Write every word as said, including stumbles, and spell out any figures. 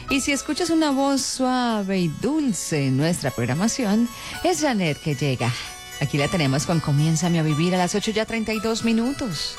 Y si escuchas una voz suave y dulce en nuestra programación, es Janet que llega. Aquí la tenemos con Comiénzame a vivir a las ocho ya treinta y dos minutos.